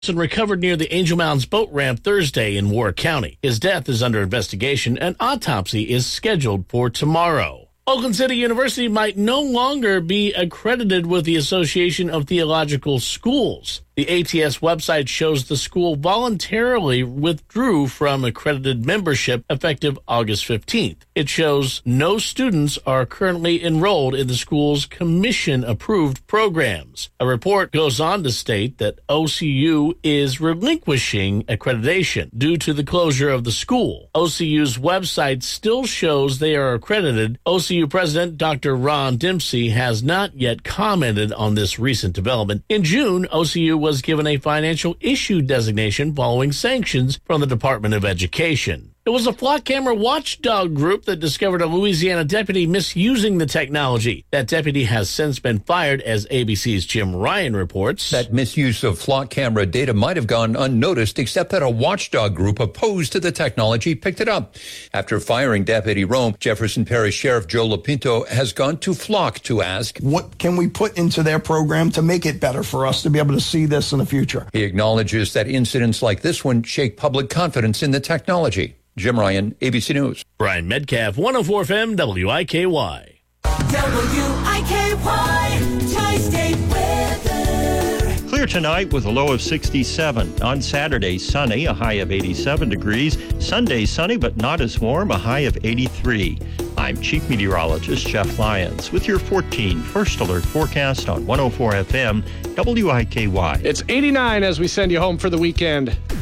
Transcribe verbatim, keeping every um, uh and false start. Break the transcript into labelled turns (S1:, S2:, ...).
S1: And recovered near the Angel Mounds boat ramp Thursday in Warwick County. His death is under investigation. An autopsy is scheduled for tomorrow. Oakland City University might no longer be accredited with the Association of Theological Schools. The A T S website shows the school voluntarily withdrew from accredited membership effective August fifteenth. It shows no students are currently enrolled in the school's commission-approved programs. A report goes on to state that O C U is relinquishing accreditation due to the closure of the school. O C U's website still shows they are accredited. O C U President Doctor Ron Dempsey has not yet commented on this recent development. In June, O C U was given a financial issue designation following sanctions from the Department of Education. It was a flock camera watchdog group that discovered a Louisiana deputy misusing the technology. That deputy has since been fired, as A B C's Jim Ryan reports.
S2: That misuse of flock camera data might have gone unnoticed, except that a watchdog group opposed to the technology picked it up. After firing Deputy Rome, Jefferson Parish Sheriff Joe Lapinto has gone to Flock to ask,
S3: what can we put into their program to make it better for us to be able to see this in the future?
S2: He acknowledges that incidents like this one shake public confidence in the technology. Jim Ryan, A B C News.
S1: Brian Medcalf, one oh four F M, W I K Y.
S4: W I K Y, Tri-State weather.
S5: Clear tonight with a low of sixty-seven. On Saturday, sunny, a high of eighty-seven degrees. Sunday, sunny but not as warm, a high of eighty-three. I'm Chief Meteorologist Jeff Lyons with your fourteen First Alert forecast on one oh four F M, W I K Y.
S6: It's eighty-nine as we send you home for the weekend.